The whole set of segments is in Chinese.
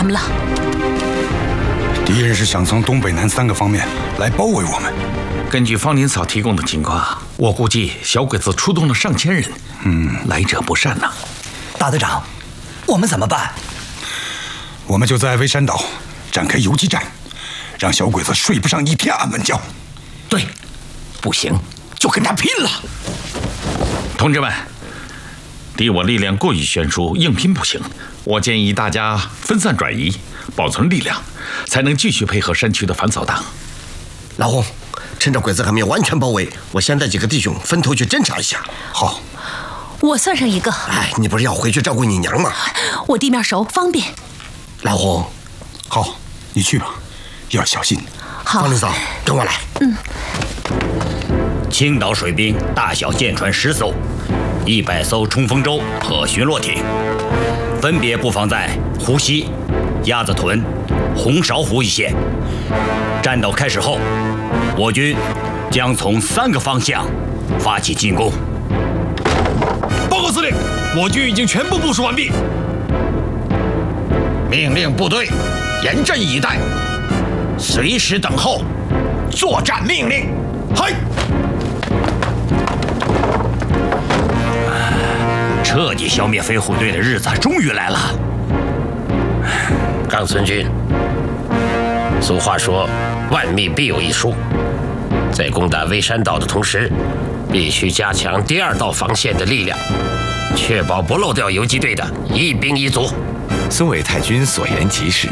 他们了。 敌人是想从东北南3个方面来包围我们。 根据方林嫂提供的情况，我估计小鬼子出动了上千人。来者不善呐。 大队长，我们怎么办？ 我们就在微山岛展开游击战，让小鬼子睡不上一天安稳觉。 对，不行就跟他拼了。 同志们，敌我力量过于悬殊，硬拼不行。我建议大家分散转移，保存力量，才能继续配合山区的反扫荡。 老洪，趁着鬼子还没有完全包围，我先带几个弟兄分头去侦查一下。 好， 我算上一个。 哎，你不是要回去照顾你娘吗？ 我地面熟，方便。 老洪， 好，你去吧，要小心。 好， 方林嫂，跟我来。 青岛水兵大小舰船10艘，100艘冲锋舟和巡逻艇，分别布放在湖西、鸭子屯、红苕湖一线。战斗开始后，我军将从3个方向发起进攻。 报告司令，我军已经全部部署完毕。 命令部队严阵以待，随时等候作战命令。嗨！ 彻底消灭飞虎队的日子终于来了。 冈村君，俗话说万密必有一疏，在攻打微山岛的同时，必须加强第2道防线的力量，确保不漏掉游击队的一兵一卒。 孙伟太君所言极是。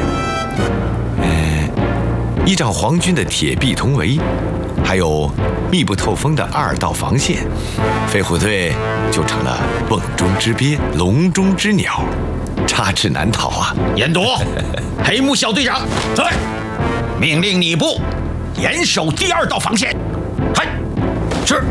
依照皇军的铁壁铜围，还有密不透风的2道防线，飞虎队就成了瓮中之鳖，笼中之鸟，插翅难逃啊！ 严铎，黑木小队长，在，命令你部严守第2道防线。嗨，是。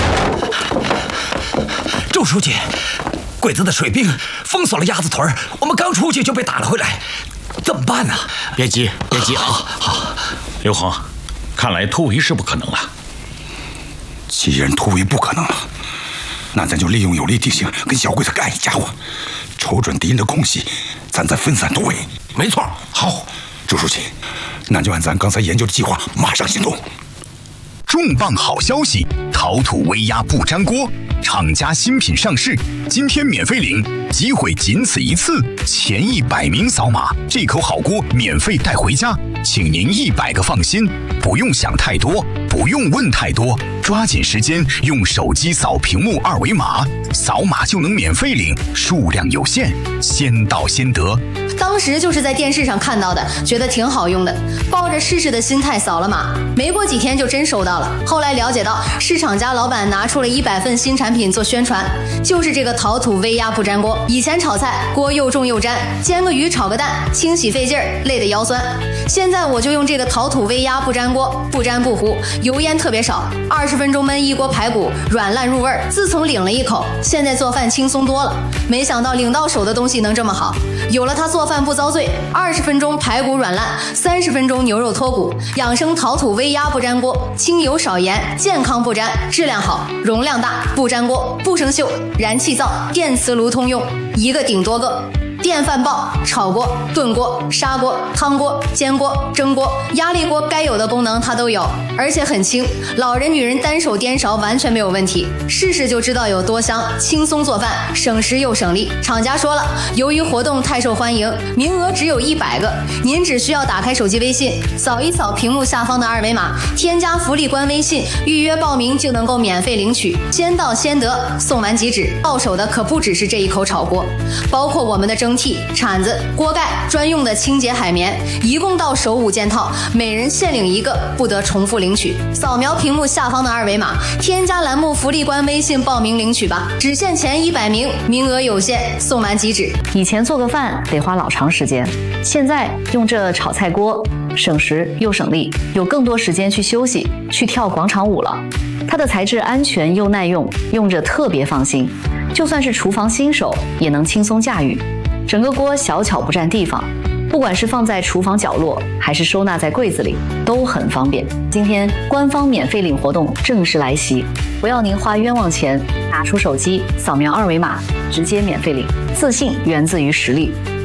周书记，鬼子的水兵封锁了鸭子屯，我们刚出去就被打了回来，怎么办呢？ 别急，别急啊！ 好，刘恒，看来突围是不可能了。 既然突围不可能了，那咱就利用有利地形跟小鬼子干一家伙，瞅准敌人的空隙，咱再分散突围。 没错。 好，周书记，那就按咱刚才研究的计划马上行动。 重磅好消息！陶土微压不粘锅，厂家新品上市，今天免费领，机会仅此一次，前100名扫码，这口好锅免费带回家，请您100个放心，不用想太多，不用问太多，抓紧时间用手机扫屏幕2维码，扫码就能免费领，数量有限，先到先得。 当时就是在电视上看到的，觉得挺好用的，抱着试试的心态扫了码，没过几天就真收到了。后来了解到，是厂家老板拿出了100份新产品做宣传，就是这个陶土微压不粘锅。以前炒菜锅又重又粘，煎个鱼炒个蛋，清洗费劲儿，累得腰酸。现在我就用这个陶土微压不粘锅，不粘不糊，油烟特别少，20分钟焖一锅排骨，软烂入味儿。自从领了一口，现在做饭轻松多了。没想到领到手的东西能这么好，有了它做饭不遭罪，20分钟排骨软烂，30分钟牛肉脱骨。养生陶土微压不粘锅，清油少盐，健康不粘，质量好，容量大，不粘锅，不生锈，燃气灶、电磁炉通用，一个顶多个。电饭煲、炒锅、炖锅、砂锅、汤锅、煎锅、蒸锅、压力锅，该有的功能它都有，而且很轻，老人女人单手颠勺完全没有问题，试试就知道有多香，轻松做饭，省时又省力。厂家说了，由于活动太受欢迎，名额只有100个，您只需要打开手机微信，扫一扫屏幕下方的2维码，添加福利官微信，预约报名就能够免费领取，先到先得，送完即止。到手的可不只是这一口炒锅，包括我们的蒸屉、铲子、锅盖，专用的清洁海绵，一共到手5件套，每人限领1个，不得重复领取。扫描屏幕下方的2维码，添加栏目福利官微信报名领取吧，只限前100名，名额有限，送完即止。 以前做个饭得花老长时间，现在用这炒菜锅，省时又省力，有更多时间去休息，去跳广场舞了。它的材质安全又耐用，用着特别放心，就算是厨房新手也能轻松驾驭。整个锅小巧不占地方，不管是放在厨房角落，还是收纳在柜子里，都很方便。今天官方免费领活动正式来袭，不要您花冤枉钱，拿出手机扫描2维码，直接免费领。自信源自于实力，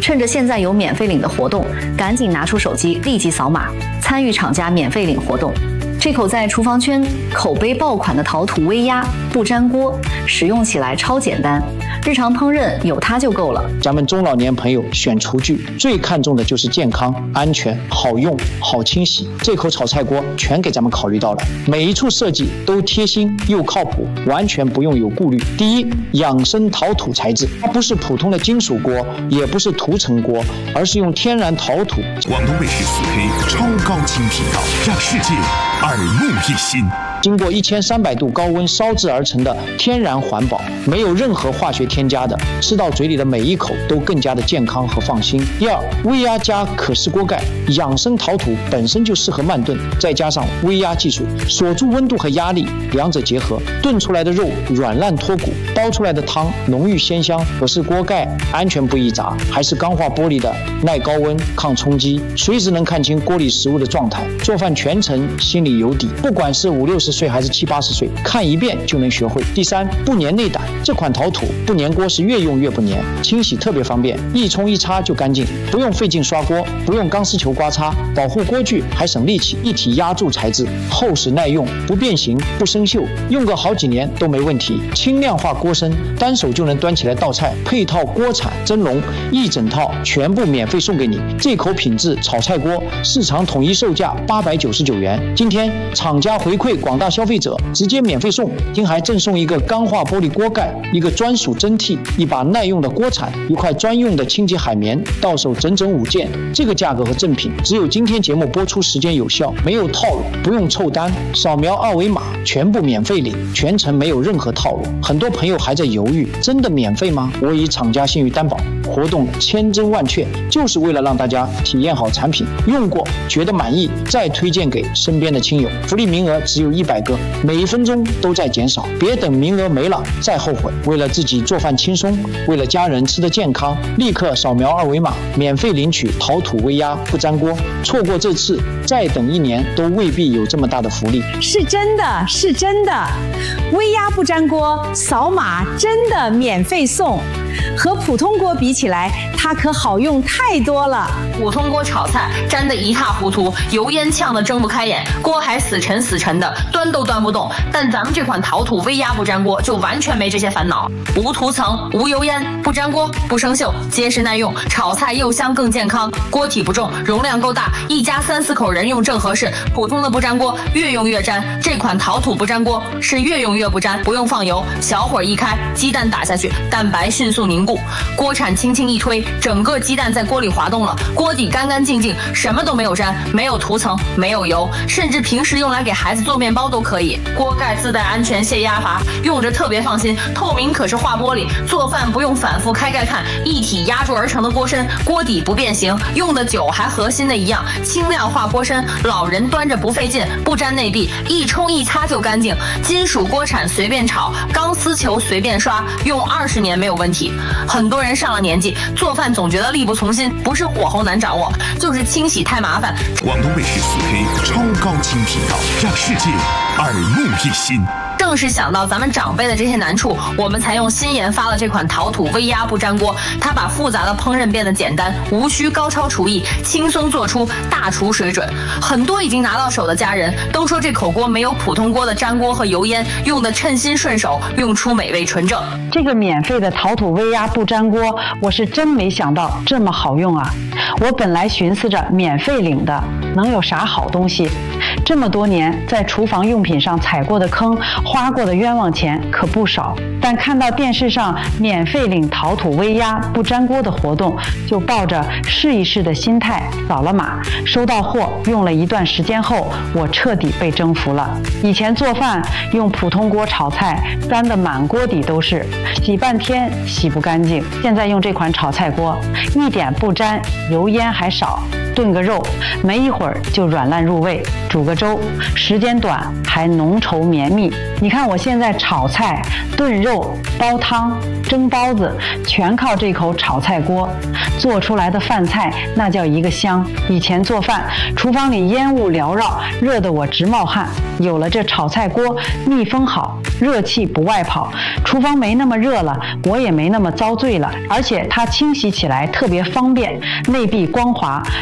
趁着现在有免费领的活动，赶紧拿出手机立即扫码，参与厂家免费领活动。这口在厨房圈口碑爆款的陶土微压不粘锅，使用起来超简单，日常烹饪有它就够了。 咱们中老年朋友选厨具最看重的就是健康、安全、好用、好清洗。这口炒菜锅全给咱们考虑到了，每一处设计都贴心又靠谱，完全不用有顾虑。第一，养生陶土材质，它不是普通的金属锅，也不是涂层锅，而是用天然陶土。 广东卫视4K 超高清频道，让世界耳目一新。 经过1300度高温烧制而成的天然环保，没有任何化学添加的，吃到嘴里的每一口都更加的健康和放心。第二，微压加可视锅盖，养生陶土本身就适合慢炖，再加上微压技术，锁住温度和压力，两者结合，炖出来的肉软烂脱骨，煲出来的汤浓郁鲜香。可视锅盖安全不易砸，还是钢化玻璃的，耐高温、抗冲击，随时能看清锅里食物的状态，做饭全程心里有底。不管是50、60岁还是70、80岁，看一遍就能学会。第三，不粘内胆，这款陶土不粘锅是越用越不粘，清洗特别方便，一冲一擦就干净，不用费劲刷锅，不用钢丝球刮擦，保护锅具还省力气。一体压铸材质，厚实耐用，不变形不生锈，用个好几年都没问题。轻量化锅身，单手就能端起来倒菜，配套锅铲、蒸笼，一整套全部免费送给你。这口品质炒菜锅，市场统一售价899元，今天厂家回馈广大消费者直接免费送，今还赠送一个钢化玻璃锅盖，一个专属蒸屉，一把耐用的锅铲，一块专用的清洁海绵，到手整整5件。这个价格和赠品只有今天节目播出时间有效，没有套路，不用凑单，扫描2维码全部免费领，全程没有任何套路。很多朋友还在犹豫，真的免费吗？我以厂家信誉担保，活动千真万确，就是为了让大家体验好产品，用过觉得满意，再推荐给身边的亲友。福利名额只有100个，每1分钟都在减少，别等名额没了再后悔。为了自己做饭轻松，为了家人吃得健康，立刻扫描2维码，免费领取陶土微压不粘锅。错过这次，再等1年都未必有这么大的福利。 是真的，是真的，微压不粘锅，扫码真的免费送。和普通锅比起来，它可好用太多了。 普通锅炒菜粘得一塌糊涂，油烟呛得睁不开眼，锅还死沉死沉的，端都端不动。但咱们这款陶土微压不粘锅就完全没这些烦恼，无涂层、无油烟，不粘锅、不生锈，结实耐用，炒菜又香更健康。锅体不重，容量够大，一家3、4口人用正合适。普通的不粘锅越用越粘，这款陶土不粘锅是越用越不粘，不用放油，小火一开，鸡蛋打下去，蛋白迅速凝固，锅铲轻轻一推，整个鸡蛋在锅里滑动了，锅底干干净净，什么都没有粘，没有涂层，没有油，甚至平时用来给孩子做面包都可以。锅盖自带安全泄压阀，用着特别放心，透明可视化玻璃，做饭不用反复开盖看，一体压铸而成的锅身，锅底不变形，用的久还和新的一样，轻量化锅身，老人端着不费劲，不粘内壁，一冲一擦就干净。金属锅铲随便炒，钢丝球随便刷，用20年没有问题。很多人上了年纪，做饭总觉得力不从心，不是火候难掌握，就是清洗太麻烦。 广东卫视4K 超高清频道，让世界耳目一新。 正是想到咱们长辈的这些难处，我们才用新研发了这款陶土微压不粘锅。它把复杂的烹饪变得简单，无需高超厨艺，轻松做出大厨水准。很多已经拿到手的家人都说，这口锅没有普通锅的粘锅和油烟，用的称心顺手，用出美味纯正。 这个免费的陶土微压不粘锅，我是真没想到这么好用啊！我本来寻思着免费领的能有啥好东西，这么多年在厨房用品上踩过的坑，花过的冤枉钱可不少。但看到电视上免费领陶土微压不粘锅的活动，就抱着试一试的心态扫了码，收到货用了一段时间后，我彻底被征服了。以前做饭用普通锅炒菜，粘得满锅底都是，洗半天洗不干净。现在用这款炒菜锅，一点不粘，油烟还少， 炖个肉，没一会儿就软烂入味；煮个粥，时间短还浓稠绵密。你看我现在炒菜、炖肉、煲汤、蒸包子，全靠这口炒菜锅做出来的饭菜，那叫一个香。以前做饭，厨房里烟雾缭绕，热得我直冒汗。有了这炒菜锅，密封好，热气不外跑，厨房没那么热了，我也没那么遭罪了。而且它清洗起来特别方便，内壁光滑，